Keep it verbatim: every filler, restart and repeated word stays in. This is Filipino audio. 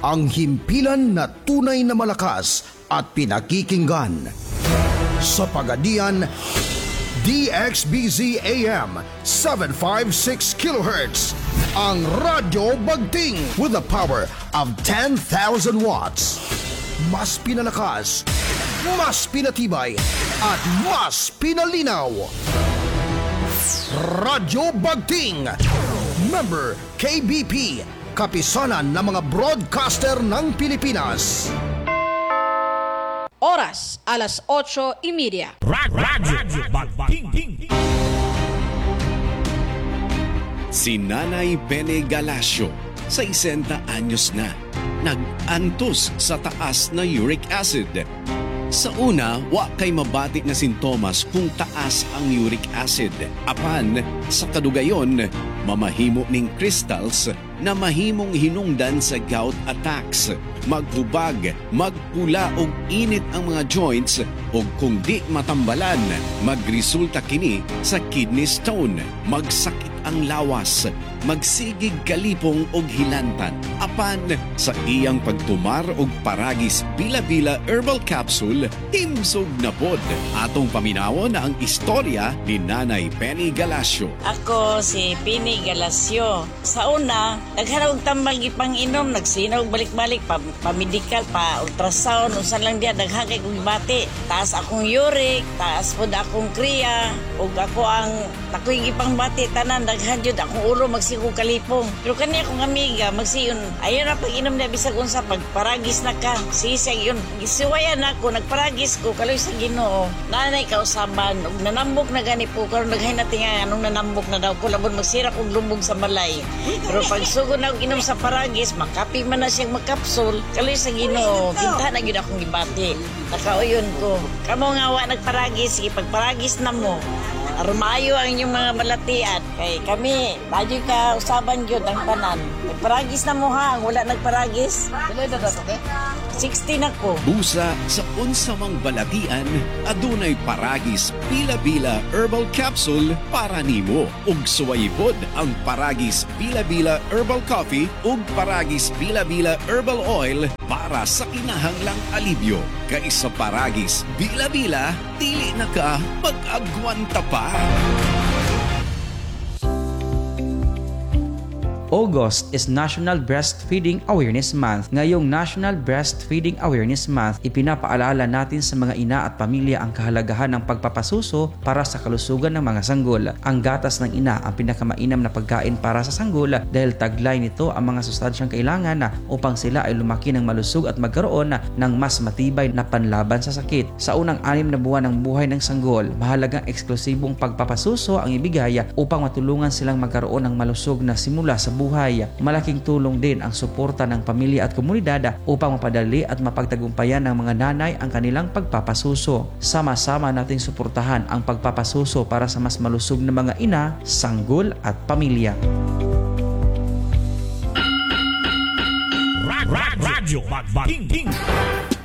ang himpilan na tunay na malakas at pinakikinggan. Sa Pagadian, D X B Z A M seven fifty-six kilohertz, ang Radyo Bagting with the power of ten thousand watts. Mas pinalakas, mas pinatibay, at mas pinalinaw. Radyo Bagting, member K B P, kapisanan ng mga broadcaster ng Pilipinas. Oras, alas ocho y media. Radyo Bagting. Si Nanay Bene Galasio, sesenta anyos na, nag-antos sa taas na uric acid. Sa una, wa kay mabati na sintomas kung taas ang uric acid. Apan, sa kadugayon, mamahimo ning crystals na mahimong hinungdan sa gout attacks. Maghubag, magpula og init ang mga joints o kung di matambalan, magresulta kini sa kidney stone, magsakit ang lawas, magsigig kalipong og hilantan. Apan sa iyang pagtumar og paragis bila-bila herbal capsule, himsog na pod. Atong paminawon ang istorya ni Nanay Penny Galasio. Ako si Penny Galasio. Sa una, naghanap og tambal gipang inom, nagsinaw balik-balik pa pa-medical, pa-ultrasound, usan lang diya, daghagay kong bati. Taas akong uric, taas po akong kriya, ug ako ang takoy gipang bati, tanan, daghan jud akong ulo, magsigong kalipong. Pero kani akong amiga, magsiyon, ayaw na pag-inom na bisag unsa, pagparagis na ka, sisag yun. Gisiwayan ako, nagparagis ko, kaloy sa Ginoo. Nanay kausaban, ug nanambok na gani po, karon naghay na tinga, anong nanambok na daw ko, labon magsira kong lumbog sa balay. Pero pag sugod na inom sa paragis, makapi man na siyang magkapsul, kaloy sa Ginoo, kinta na gyud akong gibati. Nakauyon ko. Kamo nga wa nagparagis, sige pagparagis na mo. Rumayo ang inyong mga balatian. Kay kami, badyo ka usaban gyud ang tanan. Nagparagis na mo ha, ang wala nagparagis. Tuloy na dato ke? sixteen ako. Busa sa unsamang balatian, adunay paragis bila-bila herbal capsule para nimo. Ug suwaypod ang paragis bila-bila herbal coffee ug paragis bila-bila herbal oil para sa kinahanglang alibyo. Kay sa paragis bila-bila, dili na ka mag-agwanta pa. August is National Breastfeeding Awareness Month. Ngayong National Breastfeeding Awareness Month, ipinapaalala natin sa mga ina at pamilya ang kahalagahan ng pagpapasuso para sa kalusugan ng mga sanggol. Ang gatas ng ina ang pinakamainam na pagkain para sa sanggol dahil taglay nito ang mga sustansyang kailangan na upang sila ay lumaki ng malusog at magkaroon ng mas matibay na panlaban sa sakit. Sa unang anim na buwan ng buhay ng sanggol, mahalagang eksklusibong pagpapasuso ang ibigay upang matulungan silang magkaroon ng malusog na simula sa buhay. Malaking tulong din ang suporta ng pamilya at komunidad upang mapadali at mapagtagumpayan ng mga nanay ang kanilang pagpapasuso. Sama-sama nating suportahan ang pagpapasuso para sa mas malusog na mga ina, sanggol at pamilya. Radyo Bagting.